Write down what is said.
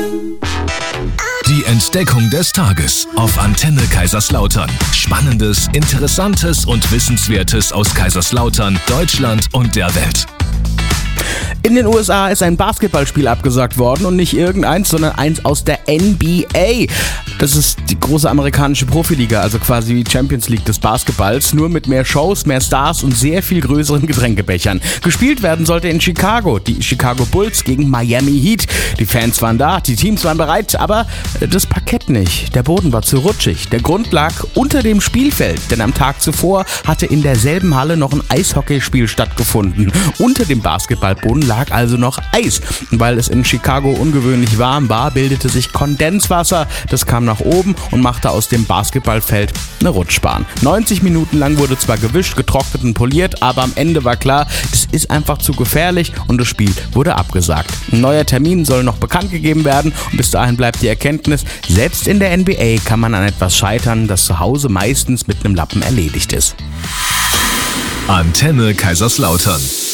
Die Entdeckung des Tages auf Antenne Kaiserslautern. Spannendes, Interessantes und Wissenswertes aus Kaiserslautern, Deutschland und der Welt. In den USA ist ein Basketballspiel abgesagt worden und nicht irgendeins, sondern eins aus der NBA. Das ist die große amerikanische Profiliga, also quasi wie Champions League des Basketballs, nur mit mehr Shows, mehr Stars und sehr viel größeren Getränkebechern. Gespielt werden sollte in Chicago, die Chicago Bulls gegen Miami Heat. Die Fans waren da, die Teams waren bereit, aber das Parkett nicht. Der Boden war zu rutschig. Der Grund lag unter dem Spielfeld, denn am Tag zuvor hatte in derselben Halle noch ein Eishockeyspiel stattgefunden. Unter dem Basketballboden lag also noch Eis. Und weil es in Chicago ungewöhnlich warm war, bildete sich Kondenswasser. Das kam nach oben und machte aus dem Basketballfeld eine Rutschbahn. 90 Minuten lang wurde zwar gewischt, getrocknet und poliert, aber am Ende war klar, das ist einfach zu gefährlich und das Spiel wurde abgesagt. Ein neuer Termin soll noch bekannt gegeben werden und bis dahin bleibt die Erkenntnis, selbst in der NBA kann man an etwas scheitern, das zu Hause meistens mit einem Lappen erledigt ist. Antenne Kaiserslautern.